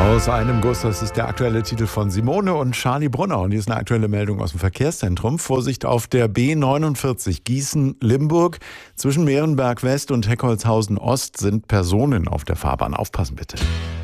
Aus einem Guss, das ist der aktuelle Titel von Simone und Charlie Brunner. Und hier ist eine aktuelle Meldung aus dem Verkehrszentrum. Vorsicht auf der B49 Gießen-Limburg. Zwischen Mehrenberg West und Heckholzhausen Ost sind Personen auf der Fahrbahn. Aufpassen bitte.